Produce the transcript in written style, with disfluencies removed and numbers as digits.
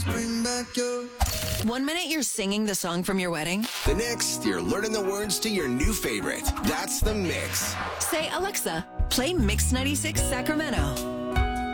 Bring back your... 1 minute you're singing the song from your wedding. The next, you're learning the words to your new favorite. That's The Mix. Say, Alexa, play Mix 96 Sacramento.